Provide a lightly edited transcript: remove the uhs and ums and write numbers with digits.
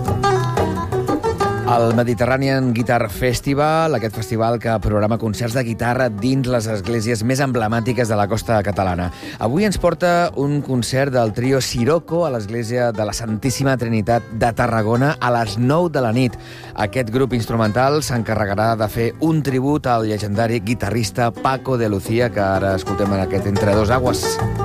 El Mediterranean Guitar Festival, aquest festival que programa concerts de guitarra dins les esglésies més emblemàtiques de la costa catalana. Avui ens porta un concert del trio Sirocco a l'església de la Santíssima Trinitat de Tarragona a les 9 de la nit. Aquest grup instrumental s'encarregarà de fer un tribut al llegendari guitarrista Paco de Lucía, que ara escoltem en aquest Entre dos aguas.